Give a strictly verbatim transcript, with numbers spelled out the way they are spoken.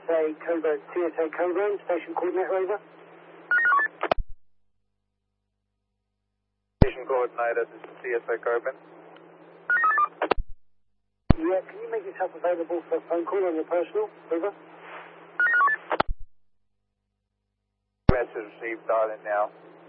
A Cobra, T S A Cobra, station coordinator, over. Station coordinator, this is T S A Cobra. Yeah, can you make yourself available for a phone call on your personal, over? Message received, dialing now.